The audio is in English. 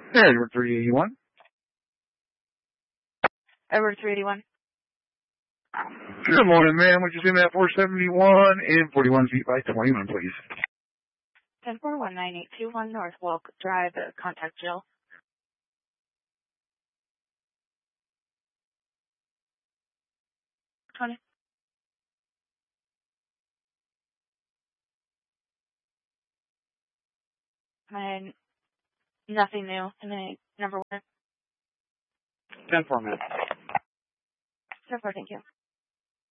Edward 381. Edward 381. Good morning, ma'am. Would you send me that 471 and 41 feet by 21, please? 10419821 North Walk Drive, contact Jill. 20. And nothing new. And then number 1. 10-4, ma'am. 10-4, thank you.